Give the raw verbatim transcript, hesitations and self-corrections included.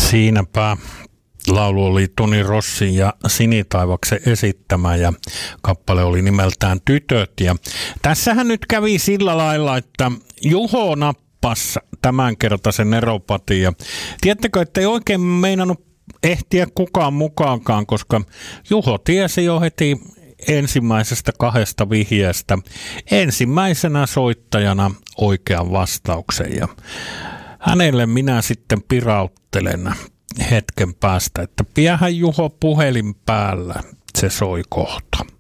Siinäpä laulu oli Toni Rossin ja Sini Taivaksen esittämä ja kappale oli nimeltään Tytöt. Ja tässähän nyt kävi sillä lailla, että Juho nappasi tämänkertaisen eropatin. Ja tiedättekö, että ei oikein meinannut ehtiä kukaan mukaankaan, koska Juho tiesi jo heti ensimmäisestä kahdesta vihjeestä ensimmäisenä soittajana oikean vastauksen. Ja hänelle minä sitten pirauttelen hetken päästä, että pidähän Juho puhelin päällä, se soi kohta.